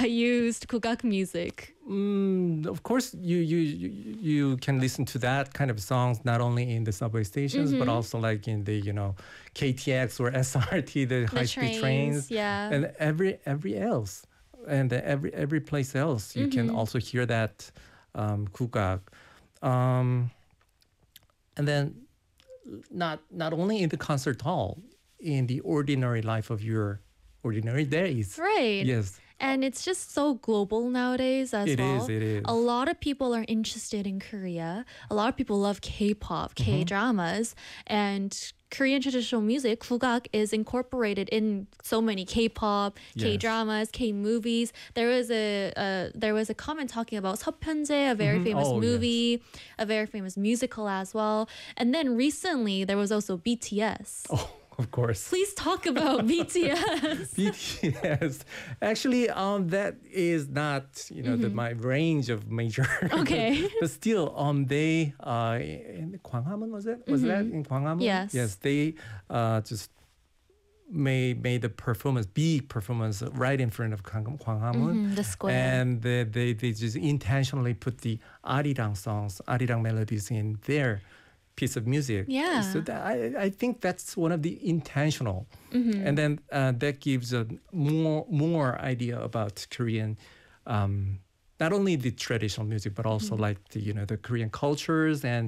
that used kugak music? Of course, you can listen to that kind of songs not only in the subway stations, but also like in the KTX or SRT, the high-speed trains, yeah, and every else, and every place else you can also hear that kugak, and then not only in the concert hall, in the ordinary life of your ordinary days. right. Yes. And it's just so global nowadays as well. It is. A lot of people are interested in Korea. A lot of people love K-pop, K-dramas, and Korean traditional music, kugak, is incorporated in so many K-pop, Yes. K-dramas, K-movies. There was a comment talking about Seopyeonjae, a very famous Oh, movie, a very famous musical as well. And then recently there was also BTS. Oh, of course. Please talk about BTS. BTS. Actually, that is not my range of major. Okay. But still, they in Gwanghwamun, was it? Was that in Gwanghwamun? Yes. Yes. They just made the big performance right in front of Gwanghwamun. The square. And they just intentionally put the Arirang songs, Arirang melodies in their piece of music. Yeah. So that, I think that's one of the intentional. And then that gives a more idea about Korean, not only the traditional music, but also like the Korean cultures and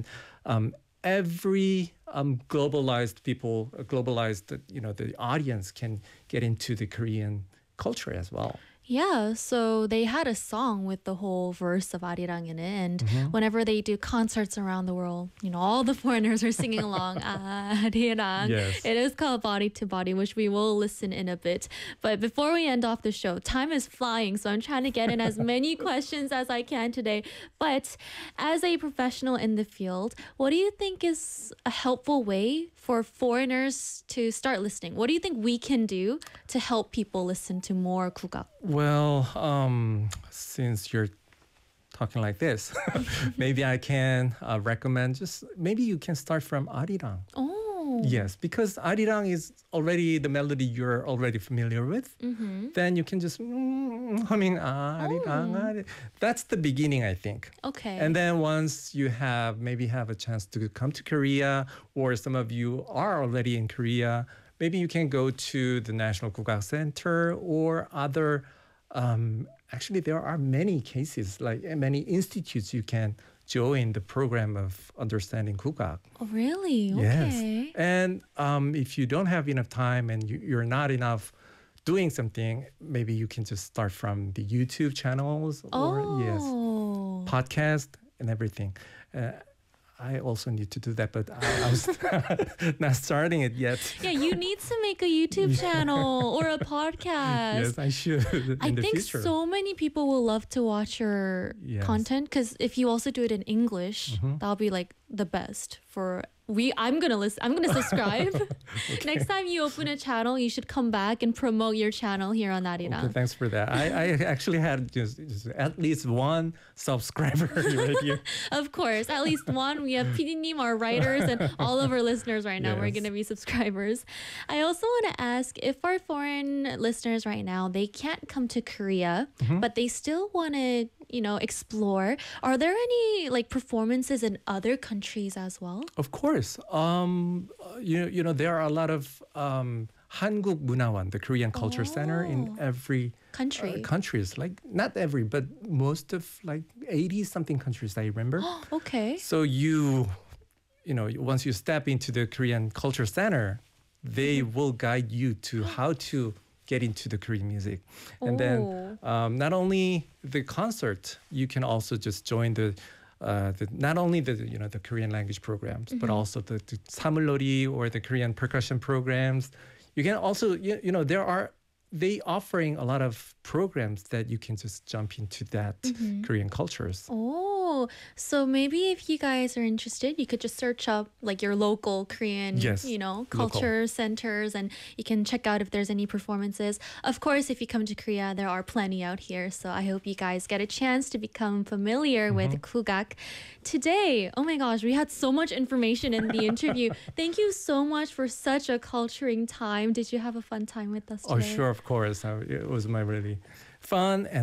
every globalized people, the audience can get into the Korean culture as well. Yeah, so they had a song with the whole verse of Arirang in it, and whenever they do concerts around the world, all the foreigners are singing along Arirang. Yes. It is called Body to Body, which we will listen in a bit. But before we end off the show, time is flying, so I'm trying to get in as many questions as I can today. But as a professional in the field, what do you think is a helpful way for foreigners to start listening? What do you think we can do to help people listen to more kugak? Well, since you're talking like this, maybe I can recommend maybe you can start from Arirang. Oh. Yes, because Arirang is already the melody you're already familiar with. Then you can just humming Arirang. Arirang. That's the beginning, I think. Okay. And then once you maybe have a chance to come to Korea, or some of you are already in Korea, maybe you can go to the National Kugak Center or other. Actually, there are many cases, like many institutes you can join the program of understanding kugak. Oh, really? Yes. Okay. And if you don't have enough time and you're not enough doing something, maybe you can just start from the YouTube channels or podcast and everything. I also need to do that, but I was not starting it yet. Yeah, you need to make a YouTube channel or a podcast. Yes, I should in the think future. so many people will love to watch your content, because if you also do it in English, that'll be like the best for I'm gonna listen. I'm gonna subscribe. Okay. Next time you open a channel, you should come back and promote your channel here on Arirang. Okay, thanks for that. I actually had just at least one subscriber right here. Of course, at least one. We have PD님, our writers, and all of our listeners right now. We're Yes. going to be subscribers. I also want to ask, if our foreign listeners right now, they can't come to Korea, but they still want to, explore. Are there any like performances in other countries as well? Of course. There are a lot of Hanguk Munhawan, the Korean Culture Center, in every countries. Like not every, but most of like 80 something countries I remember. Okay. So once you step into the Korean Culture Center, they will guide you to how to get into the Korean music. And then not only the concert, you can also just join not only the Korean language programs, but also the Samulori or the Korean percussion programs. You can also, they offering a lot of programs that you can just jump into that Korean cultures. Oh, so maybe if you guys are interested, you could just search up like your local Korean, culture centers, and you can check out if there's any performances. Of course, if you come to Korea, there are plenty out here. So I hope you guys get a chance to become familiar with kugak. Today, oh my gosh, we had so much information in the interview. Thank you so much for such a culturing time. Did you have a fun time with us today? Oh, sure, of course. It was my really fun and